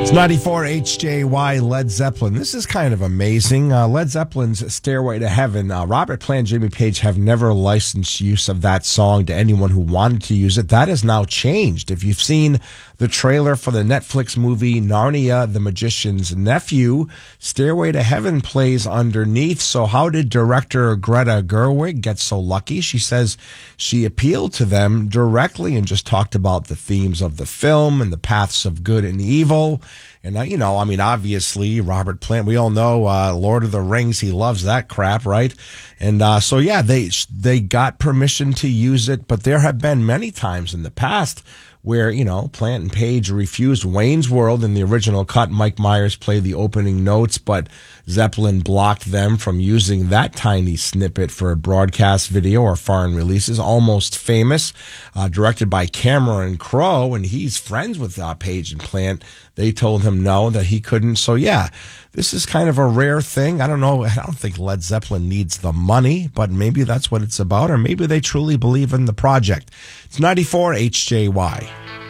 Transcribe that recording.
It's 94 HJY Led Zeppelin. This is kind of amazing. Led Zeppelin's Stairway to Heaven. Robert Plant and Jimmy Page have never licensed use of that song to anyone who wanted to use it. That has now changed. If you've seen the trailer for the Netflix movie Narnia, the Magician's Nephew, Stairway to Heaven plays underneath. So how did director Greta Gerwig get so lucky? She says she appealed to them directly and just talked about the themes of the film and the paths of good and evil. And, obviously, Robert Plant, we all know Lord of the Rings, he loves that crap, right? And they got permission to use it, but there have been many times in the past where, Plant and Page refused. Wayne's World in the original cut, Mike Myers played the opening notes, but Zeppelin blocked them from using that tiny snippet for a broadcast video or foreign releases. Almost Famous, directed by Cameron Crowe, and he's friends with Page and Plant. They told him no, that he couldn't. So, yeah, this is kind of a rare thing. I don't know. I don't think Led Zeppelin needs the money, but maybe that's what it's about, or maybe they truly believe in the project. It's 94 HJY.